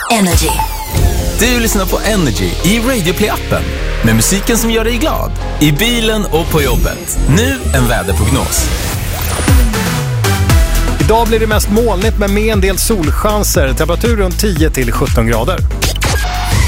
Energy. Du lyssnar på Energy i Radio Play-appen med musiken som gör dig glad i bilen och på jobbet. Nu en väderprognos. Idag blir det mest molnigt men med en del solchanser. Temperatur runt 10 till 17 grader.